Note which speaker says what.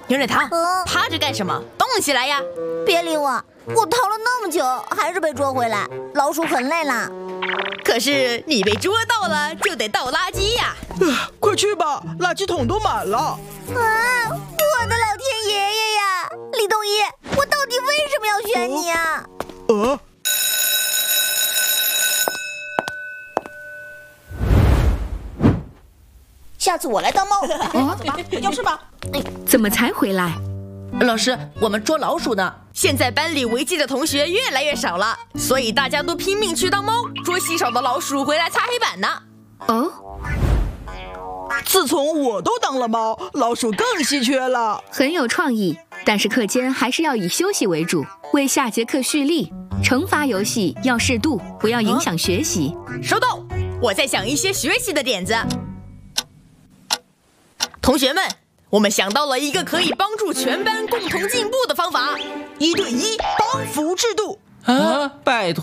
Speaker 1: 牛奶糖，趴着干什么？动起来呀！
Speaker 2: 别理我，我逃了那么久，还是被捉回来。老鼠很累啦。
Speaker 1: 可是你被捉到了，就得倒垃圾呀！
Speaker 3: 快去吧，垃圾桶都满了。
Speaker 2: 啊！我的老天爷爷呀！李东一，我到底为什么要选你啊？
Speaker 4: 下次我来当猫。走吧，回教室吧。
Speaker 5: 怎么才回来？
Speaker 1: 老师，我们捉老鼠呢。现在班里违纪的同学越来越少了，所以大家都拼命去当猫，捉稀少的老鼠回来擦黑板呢。
Speaker 5: 哦，
Speaker 3: 自从我都当了猫，老鼠更稀缺了。
Speaker 5: 很有创意，但是课间还是要以休息为主，为下节课蓄力。惩罚游戏要适度，不要影响学习。
Speaker 1: 收到，我在想一些学习的点子。同学们，我们想到了一个可以帮助全班共同进步的方法：1对1帮扶制度。
Speaker 6: 拜托。